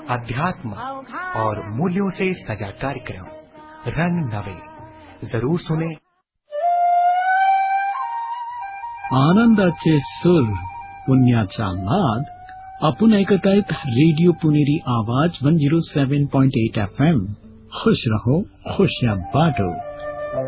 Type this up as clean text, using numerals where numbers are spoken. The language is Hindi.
अध्यात्म और मूल्यों से सजा कार्यक्रम रंग नवे जरूर सुने। आनंदाचे सूर पुण्याचा नाद आपण ऐकत आहेत रेडिओ पुणेरी आवाज 107.8 FM। खुश रहो खुशियां बांटो।